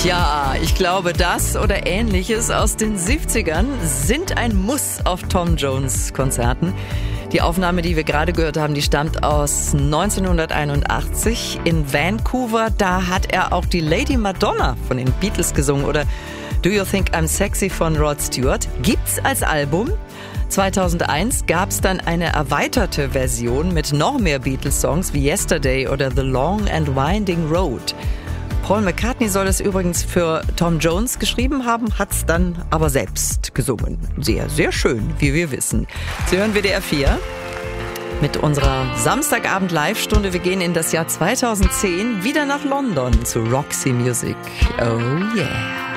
Ja, ich glaube, das oder Ähnliches aus den 70ern sind ein Muss auf Tom Jones Konzerten. Die Aufnahme, die wir gerade gehört haben, die stammt aus 1981 in Vancouver. Da hat er auch die Lady Madonna von den Beatles gesungen oder Do You Think I'm Sexy von Rod Stewart. Gibt's als Album. 2001 gab's dann eine erweiterte Version mit noch mehr Beatles-Songs wie Yesterday oder The Long and Winding Road. Paul McCartney soll es übrigens für Tom Jones geschrieben haben, hat's dann aber selbst gesungen. Sehr, sehr schön, wie wir wissen. Sie hören WDR 4 mit unserer Samstagabend-Live-Stunde. Wir gehen in das Jahr 2010 wieder nach London zu Roxy Music. Oh yeah.